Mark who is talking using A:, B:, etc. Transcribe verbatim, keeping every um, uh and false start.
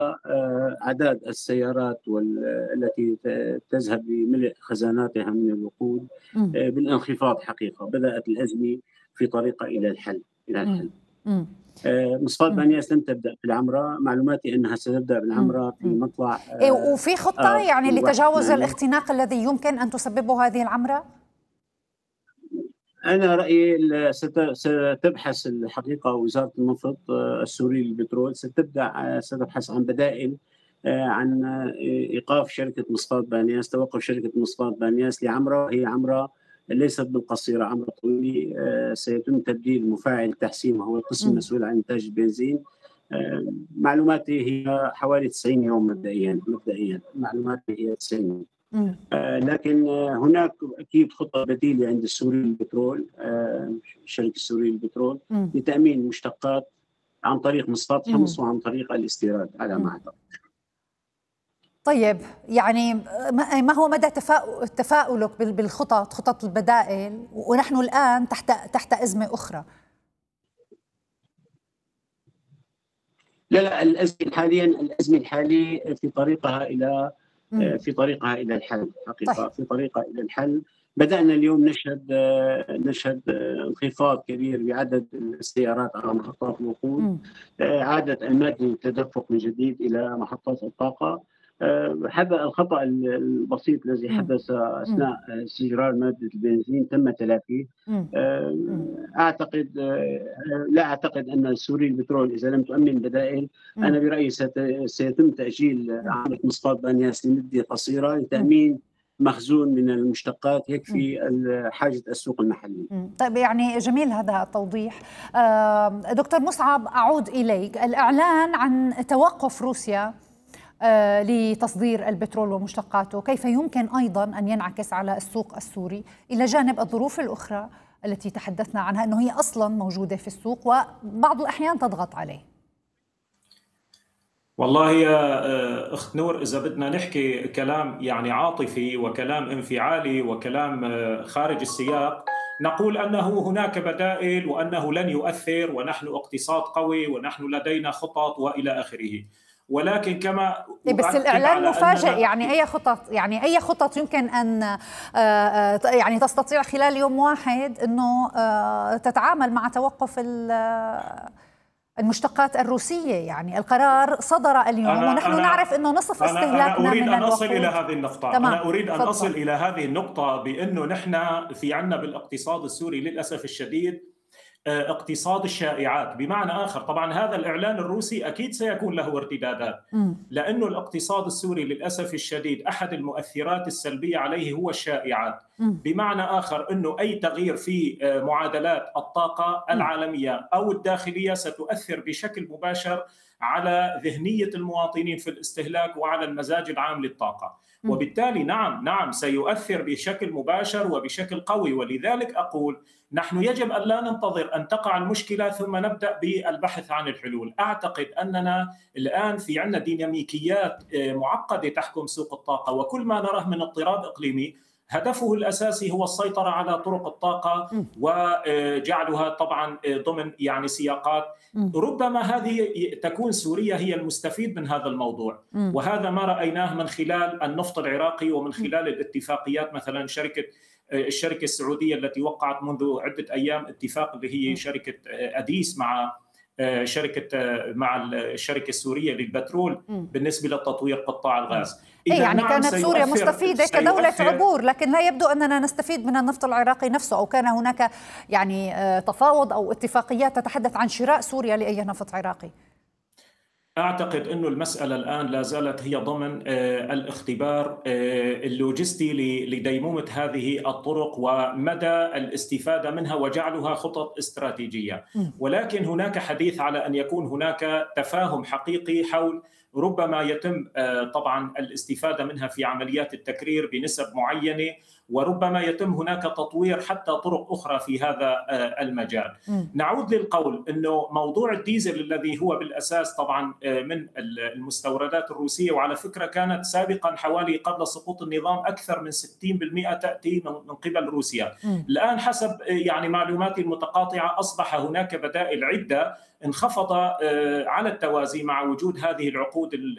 A: آه، أعداد السيارات وال- التي ت- تذهب بملء خزاناتها من الوقود
B: إمم،
A: آه، بالانخفاض حقيقة. بدأت الأزمة في طريقها إلى الحل إلى
B: إمم،
A: الحل
B: إمم،
A: آه، مصفاة
B: إمم،
A: بانياس لم تبدأ بالعمرة. معلوماتي أنها ستبدأ
B: إمم،
A: بالعمرة في
B: إمم.
A: مطلع
B: إيه
A: آه،
B: وفي خطة
A: آب
B: يعني
A: في واحد
B: لتجاوز
A: ثمانية.
B: الاختناق الذي يمكن أن تسببه هذه العمرة؟
A: أنا رأيي ال- ست- ستبحث الحقيقة وزارة النفط آه، السوري للبترول ستبدأ آه، ستبحث عن بدائل آه، عن آه، إيقاف شركة مصفاة بانياس، توقف شركة مصفاة بانياس لعمرة هي عمرة ليست بالقصيرة، عمرة طويلة. آه، سيتم تبديل مفاعل تحسين وهو القسم
B: إمم،
A: المسؤول عن إنتاج البنزين. آه، معلوماتي هي حوالي تسعين يوم مبدئيا مبدئيا معلوماتي هي تسعين يوم.
B: إمم،
A: آه، لكن آه، هناك اكيد خطه بديله عند السوري للبترول، آه، الشركه السوريه للبترول،
B: إمم،
A: لتامين مشتقات عن طريق مصفاة
B: إمم،
A: حمص وعن طريق الاستيراد على ما
B: إمم.
A: اعتقد.
B: طيب يعني ما ما هو مدى تفاؤ تفاؤلك بال بالخطط، خطط البدائل، ونحن الآن تحت تحت أزمة أخرى؟
A: لا لا الازمه حاليا الازمه الحاليه في طريقها الى
B: إمم،
A: آه، في طريقها الى الحل
B: طيب،
A: حقيقه، في طريقها الى الحل. بدانا اليوم نشهد آه، نشهد آه، انخفاض كبير بعدد السيارات على محطات الوقود.
B: إمم،
A: آه، عادت المادة للتدفق من جديد إلى محطات الطاقة. آه، حدث الخطأ البسيط الذي
B: إمم،
A: حدث
B: إمم،
A: أثناء استجرار مادة البنزين تم تلافيه.
B: إمم،
A: آه،
B: إمم،
A: أعتقد آه، لا أعتقد أن سوري البترول إذا لم تؤمن بدائل،
B: إمم،
A: أنا برأيي ست- سيتم تأجيل
B: إمم،
A: عملية مصفاة بنياس لمدة قصيرة
B: إمم،
A: لتأمين مخزون من المشتقات
B: إمم.
A: يكفي ال- حاجة السوق المحلي.
B: مم. طيب يعني جميل هذا التوضيح. آم، دكتور مصعب، أعود إليك. الإعلان عن توقف روسيا آه، لتصدير البترول ومشتقاته كيف يمكن أيضا أن ينعكس على السوق السوري، إلى جانب الظروف الأخرى التي تحدثنا عنها أنه هي أصلا موجودة في السوق وبعض الأحيان تضغط عليه؟
C: والله يا آه، أخت نور، إذا بدنا نحكي كلام يعني عاطفي وكلام انفعالي وكلام آه، خارج السياق، نقول أنه هناك بدائل وأنه لن يؤثر ونحن اقتصاد قوي ونحن لدينا خطط وإلى آخره. ولكن كما
B: إيه بس
C: أؤكد
B: الإعلان
C: على
B: مفاجئ،
C: أننا
B: يعني أي خطط يعني أي خطط يمكن أن آه، آه، يعني تستطيع خلال يوم واحد أنه آه، تتعامل مع توقف ال- المشتقات الروسية؟ يعني القرار صدر اليوم
C: أنا
B: ونحن
C: أنا
B: نعرف أنه نصف
C: أنا أنا
B: استهلاكنا
C: أريد
B: من
C: أن أصل إلى
B: الوقود.
C: هذه النقطة،
B: تمام،
C: أنا أريد أن أصل
B: تفضل.
C: إلى هذه النقطة بأنه نحن في عنا بالاقتصاد السوري للأسف الشديد اقتصاد الشائعات. بمعنى آخر، طبعا هذا الإعلان الروسي أكيد سيكون له ارتدادات،
B: مم.
C: لأنه الاقتصاد السوري للأسف الشديد أحد المؤثرات السلبية عليه هو الشائعات.
B: مم.
C: بمعنى آخر أنه أي تغيير في معادلات الطاقة
B: مم.
C: العالمية أو الداخلية ستؤثر بشكل مباشر على ذهنية المواطنين في الاستهلاك وعلى المزاج العام للطاقة،
B: مم.
C: وبالتالي نعم نعم سيؤثر بشكل مباشر وبشكل قوي. ولذلك أقول نحن يجب أن لا ننتظر أن تقع المشكلة ثم نبدأ بالبحث عن الحلول. أعتقد أننا الآن في عنا ديناميكيات معقدة تحكم سوق الطاقة، وكل ما نراه من اضطراب إقليمي هدفه الأساسي هو السيطرة على طرق الطاقة
B: مم.
C: وجعلها طبعا ضمن يعني سياقات.
B: مم.
C: ربما هذه تكون سوريا هي المستفيد من هذا الموضوع،
B: مم.
C: وهذا ما رأيناه من خلال النفط العراقي ومن
B: مم.
C: خلال الاتفاقيات، مثلا شركة الشركة السعودية التي وقعت منذ عدة أيام اتفاق اللي هي شركة أديس مع شركة مع الشركة السورية للبترول
B: مم.
C: بالنسبة لتطوير قطاع الغاز.
B: إيه
C: إذا
B: يعني
C: نعم
B: كانت سوريا
C: سيؤثر
B: مستفيدة كدولة
C: سيؤثر
B: عبور، لكن لا يبدو أننا نستفيد من النفط العراقي نفسه، أو كان هناك يعني آه، تفاوض أو اتفاقيات تتحدث عن شراء سوريا لأي نفط عراقي.
C: أعتقد أن المسألة الآن لا زالت هي ضمن آه، الاختبار آه، اللوجستي ل- لديمومة هذه الطرق ومدى الاستفادة منها وجعلها خطط استراتيجية.
B: مم.
C: ولكن هناك حديث على أن يكون هناك تفاهم حقيقي حول ربما يتم آه، طبعا الاستفادة منها في عمليات التكرير بنسب معينة، وربما يتم هناك تطوير حتى طرق أخرى في هذا آه، المجال.
B: مم.
C: نعود للقول أنه موضوع الديزل الذي هو بالأساس طبعا من المستوردات الروسية، وعلى فكرة كانت سابقا حوالي قبل سقوط النظام أكثر من ستين بالمئة تأتي من قبل روسيا.
B: مم.
C: الآن حسب يعني معلوماتي المتقاطعة أصبح هناك بدائل عدة انخفض على التوازي مع وجود هذه العقود